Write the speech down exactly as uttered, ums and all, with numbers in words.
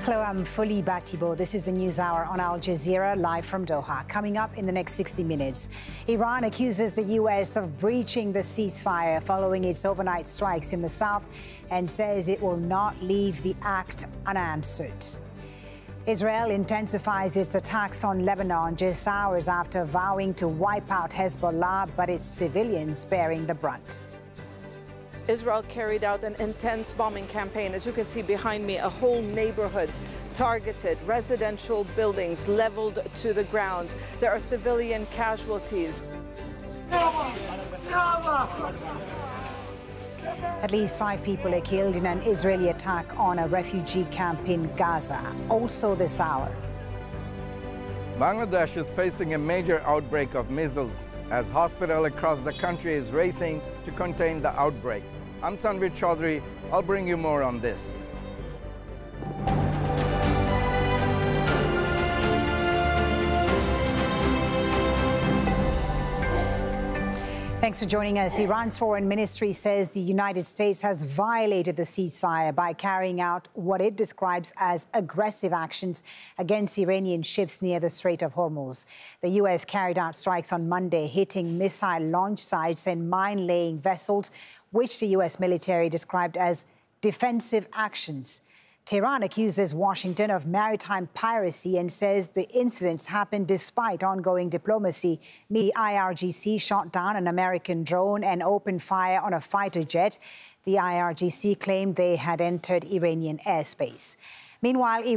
Hello, I'm Folie Batibo. This is the News Hour on Al Jazeera, live from Doha. Coming up in the next sixty minutes, Iran accuses the U S of breaching the ceasefire following its overnight strikes in the south and says it will not leave the act unanswered. Israel intensifies its attacks on Lebanon just hours after vowing to wipe out Hezbollah, but its civilians bearing the brunt. Israel carried out an intense bombing campaign. As you can see behind me, a whole neighborhood targeted, residential buildings leveled to the ground. There are civilian casualties. At least five people are killed in an Israeli attack on a refugee camp in Gaza. Also this hour. Bangladesh is facing a major outbreak of measles as hospitals across the country is racing to contain the outbreak. I'm Tanvir Chaudhary. I'll bring you more on this. Thanks for joining us. Iran's foreign ministry says the United States has violated the ceasefire by carrying out what it describes as aggressive actions against Iranian ships near the Strait of Hormuz. The U S carried out strikes on Monday, hitting missile launch sites and mine-laying vessels, which the U S military described as defensive actions. Tehran accuses Washington of maritime piracy and says the incidents happened despite ongoing diplomacy. The I R G C shot down an American drone and opened fire on a fighter jet. The I R G C claimed they had entered Iranian airspace. Meanwhile,